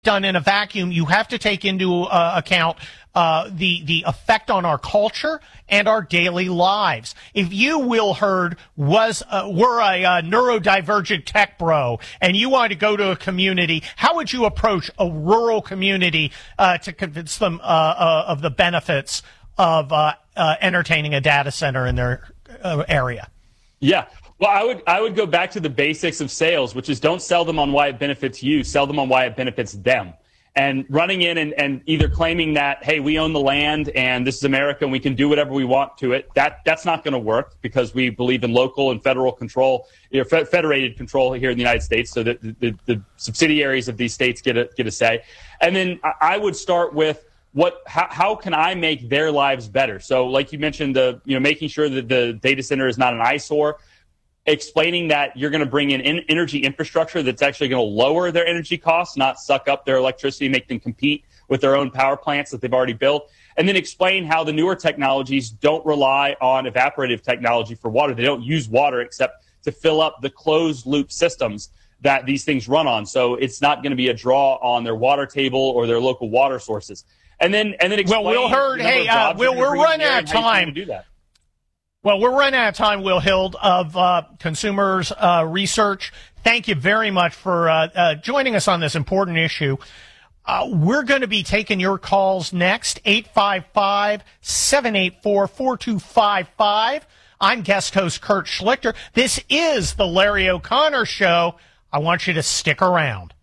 done in a vacuum. You have to take into account the effect on our culture and our daily lives. If you, Will Hurd, were a neurodivergent tech bro and you wanted to go to a community, how would you approach a rural community to convince them of the benefits of entertaining a data center in their area? Yeah. Well, I would go back to the basics of sales, which is don't sell them on why it benefits you, sell them on why it benefits them. And running in and either claiming that, hey, we own the land and this is America and we can do whatever we want to it, that's not going to work, because we believe in local and federal control, federated control here in the United States, so that the subsidiaries of these states get a say. And then I would start with how can I make their lives better? So like you mentioned, making sure that the data center is not an eyesore, explaining that you're going to bring in energy infrastructure that's actually going to lower their energy costs, not suck up their electricity, make them compete with their own power plants that they've already built. And then explain how the newer technologies don't rely on evaporative technology for water. They don't use water except to fill up the closed loop systems that these things run on. So it's not going to be a draw on their water table or their local water sources. And then explain. Well, Will Hurd, hey, Will, we're running out of time to do that. Well, we're running out of time, Will Hild of Consumers Research. Thank you very much for joining us on this important issue. We're going to be taking your calls next, 855-784-4255. I'm guest host Kurt Schlichter. This is the Larry O'Connor Show. I want you to stick around.